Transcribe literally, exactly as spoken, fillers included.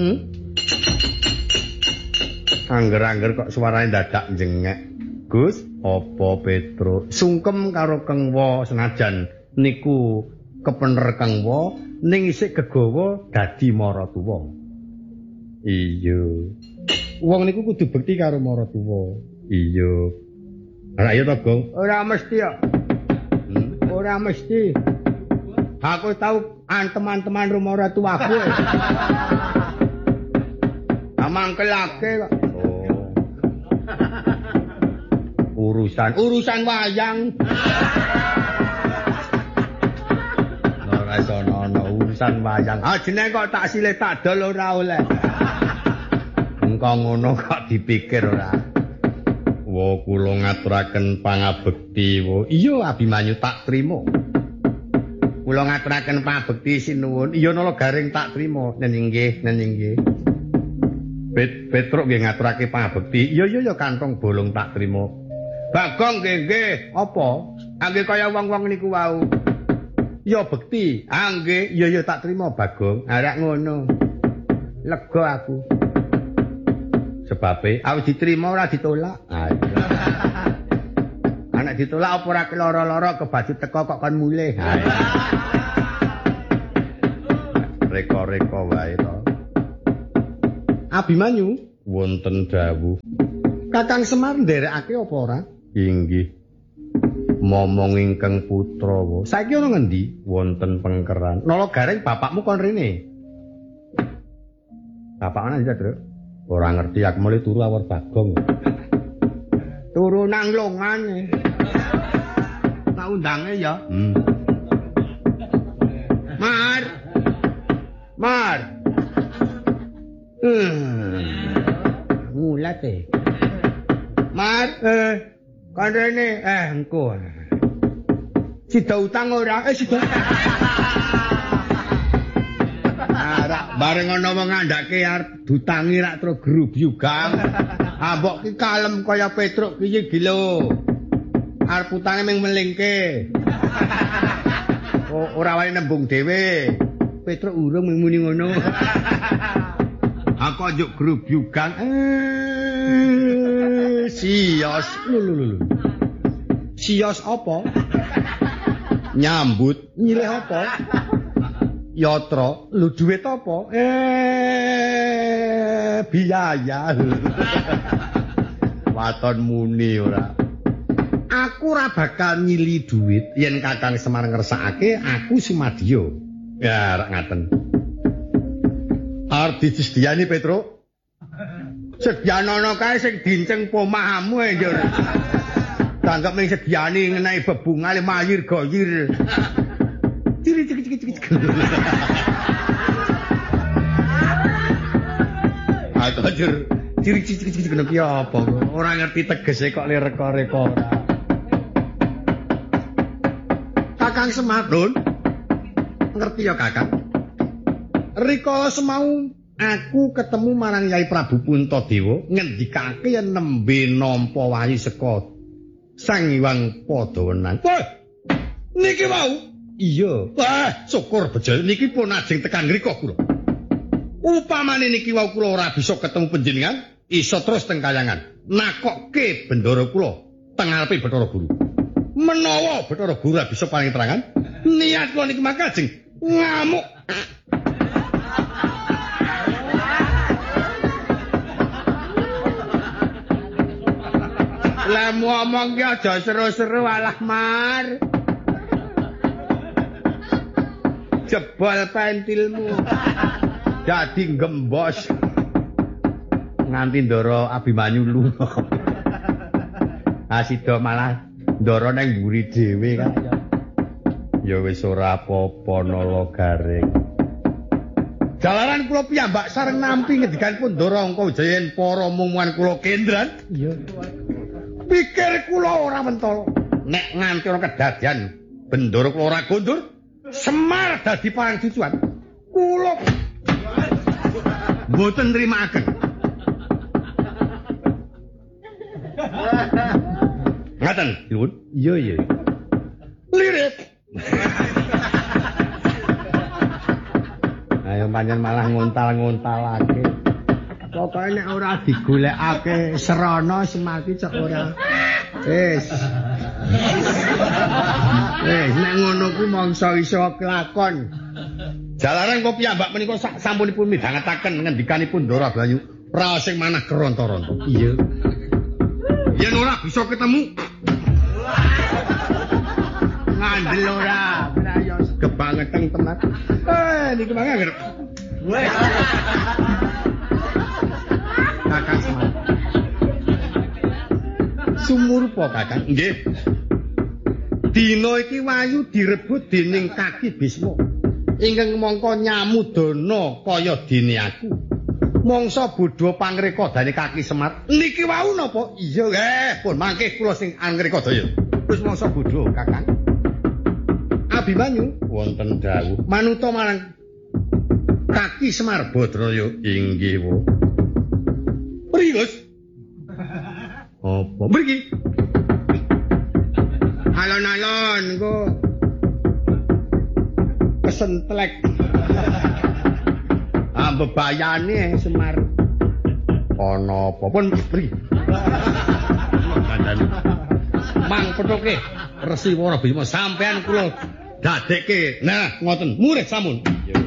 Hmm? Angger-angger kok suarane dadak jengek. Gus, apa Petro? Sungkem karo Kengwa senajan niku kepener Kengwa ning isih gegawa dadi maratuwa. Iya. Wong niku kudu bekti karo maratuwa. Iya. Ora iya to, Gong? Ora mesti ya. Hmm? Ora mesti. Aku tahu teman-teman rumah maratuwaku. Mangkelake kok. Oh. Urusan urusan wayang. Ora iso ana urusan wayang. Ah jeneng kok tak silih tak dol ora oleh. Engko ngono kok dipikir ora. Wo kula ngaturaken pangabekti wo. Iya Abimanyu tak trima. Kula ngaturaken pangabekti sinuwun. Iya nala garing tak trima. Nen inggih, nen inggih. Bet Petruk nggih ngaturake pangabekti. Iya iya ya kantong bolong tak trima. Bagong nggih nggih. Apa? Angge kaya wong-wong niku wau. Ya bekti. Ah nggih, iya iya tak trima Bagong. Arek ngono. Lega aku. Sebabe awis diterima ora ditolak. Anak ditolak apa ora keloro-loro kebaju teko kok kon mulih. Reko-reko wae to. Abimanyu wonten dawuh. Kakang Semar nderekake apa ora? Inggih. Momong ingkang putra wa. Saiki ana ngendi? Wonten Pengkeran. Nala Gareng bapakmu kon rene. Bapak ana iki, Tru? Ora ngerti aku mulai turu awor Bagong. Turu nang longane. Tak undange ya. Hmm. Mar. Mar. Hmm. Mulat eh. Mar, eh, kan rene, eh, engko. Sida utang ora, eh, sida. Ora, bareng ana wong ngandhake arep dutangi rak terus grubyugang. Ah, mbok ki kalem kaya Petruk ki gila. Arep utange ming melingke. Oh, ora wae nembung dhewe. Petruk urung mung muni ngono. Aku njuk grubyugan. Eh, sios. Lho lho lho. Sios apa? Nyambut. Nyilih apa? Yatra. Lho duit apa? Eh, biaya. Waton muni ora. Aku ora bakal nyili duit yen Kakang Semar ngersakake aku Sumadya. Ya, rak ngaten. Arep disediani Petro. Sedianono kae sing dinceng pomahamu e njur. Tanggap ning sediani ngenai bebungale mayir goyir. Ciri ciri ciri ciri. Aku njur ciri ciri ciri ciri kena piye apa? Ora ngerti tegese kok lireka-reka ora. Kakang Semar, Nun. Ngerti ya Kakang? Rikala semau aku ketemu marang Yai Prabu Puntadewa ngendikake yen nembe nampa wayi saka Sang Hyang Padawenan. Wah, niki wau. Iya. Wah, syukur bejo niki pun ajeng tekan ngrika kula. Upamane niki wau kula ora bisa ketemu panjenengan, iso terus teng kayangan. Nakokke bendara kula teng ngarepe Bathara Guru. Menawa Bathara Guru bisa paring terangan, niat kula niki makajeng ngamuk. Lah ngomong ki aja seru-seru alah Mar. Jebol pentilmu. Dadi gembos. Nganti ndara Abimanyu lunga. Asida malah ndara nang mburi dhewe kan. Ya wis ora apa-apa Nala Gareng. Jalaran kula piyambak sareng nampi ngendikanipun Ndara Angkawujaya yen para mumuhan kula kendran. Iya. Pikir kula ora mentala. Nek nganti ora kedadian bendara kula ora kondur, Semar dadi parang cucuan. Kula mboten nrimakaken. Ngaten, Nuwun. Iya, iya. Lirik. Ayo panjen malah ngontal-ngontalake. Pokoke nek ora digolekake serana semati cek ora. Wis. Wis nek ngono kuwi mangsa iso kelakon. Jalaran kok piyambak menika sampunipun midhangetaken ngendikanipun Ndara Bayu, raos sing manah keronto-ronto. Iya. Yen ora bisa ketemu. Ngandel ora, prayo kebangeteng tenan. Eh, niki mangga ngerep. Wes. Kakang Semar. Sumurpa Kakang. Nggih. Dina iki Wayu direbut dening Kaki Bisma. Ingkang mangka nyamudana kaya dene aku. Mangsa bodho pangrekodane Kaki Semar. Niki wau napa? Iya, eh, pun mangke kula sing angrekodaya. Terus mangsa bodho, Kakang. Abimanyu wonten dawuh manuta marang Kaki Semar Badraya inggih wa. Mriki, Gus. Apa mriki? Alon-alon engko kesentlek. Ah bebayane Semar. Ana apa pun mriki. Kandhane. Mang pethoke Resi Wara Bima sampean kula dadekke. Nah, ngoten, murid samun.